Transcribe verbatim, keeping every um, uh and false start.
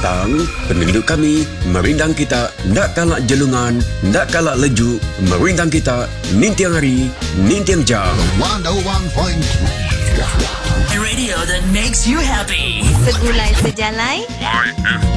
datang, penduduk kami merindang kita, ndak kalak jelungan, ndak kalak leju, merindang kita nintiang hari, nintiang jam. one oh one point three A radio that makes you happy. Segulai sejalai